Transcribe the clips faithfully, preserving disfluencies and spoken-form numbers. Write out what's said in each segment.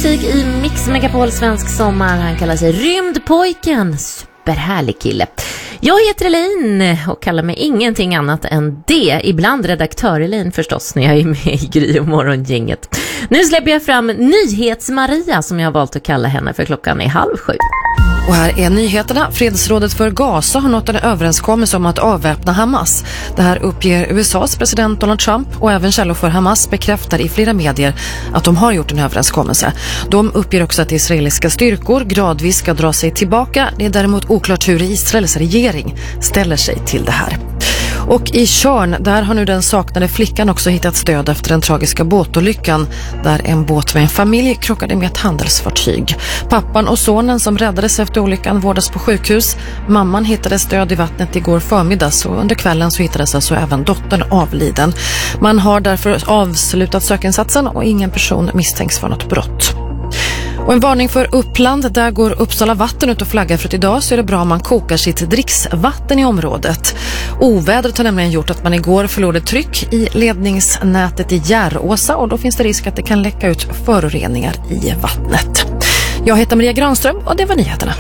musik i Mix Megapol svensk sommar. Han kallar sig Rymdpojken. Superhärlig kille. Jag heter Elin och kallar mig ingenting annat än det. Ibland redaktör Elin förstås när jag är med i Gry och morgongänget. Nu släpper jag fram Nyhets-Maria som jag har valt att kalla henne för klockan är halv sju. Och här är nyheterna. Fredsrådet för Gaza har nått en överenskommelse om att avväpna Hamas. Det här uppger U S A:s president Donald Trump och även källor för Hamas bekräftar i flera medier att de har gjort en överenskommelse. De uppger också att israeliska styrkor gradvis ska dra sig tillbaka. Det är däremot oklart hur Israels regering ställer sig till det här. Och i Tjörn, där har nu den saknade flickan också hittat stöd efter den tragiska båtolyckan där en båt med en familj krockade med ett handelsfartyg. Pappan och sonen som räddades efter olyckan vårdas på sjukhus. Mamman hittade stöd i vattnet igår förmiddags och under kvällen så hittades alltså även dottern avliden. Man har därför avslutat sökinsatsen och ingen person misstänks för något brott. Och en varning för Uppland, där går Uppsala vatten ut och flaggar för att idag så är det bra om man kokar sitt dricksvatten i området. Ovädret har nämligen gjort att man igår förlorade tryck i ledningsnätet i Järråsa och då finns det risk att det kan läcka ut föroreningar i vattnet. Jag heter Maria Granström och det var nyheterna.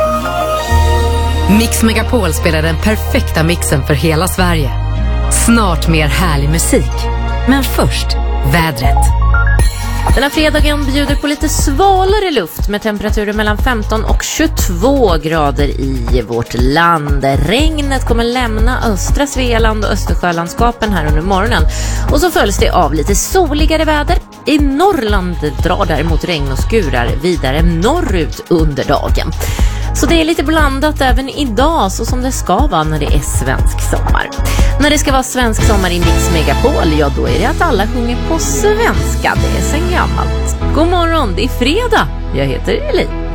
Mix Megapol spelar den perfekta mixen för hela Sverige. Snart mer härlig musik. Men först, vädret. Den här fredagen bjuder på lite svalare luft med temperaturer mellan femton och tjugotvå grader i vårt land. Regnet kommer lämna östra Svealand och Östersjölandskapen här under morgonen. Och så följs det av lite soligare väder. I Norrland drar däremot regn och skurar vidare norrut under dagen. Så det är lite blandat även idag, så som det ska vara när det är svensk sommar. När det ska vara svensk sommar i Mix Megapol, ja då är det att alla sjunger på svenska. Det är sen gammalt. God morgon, det är fredag. Jag heter Elin.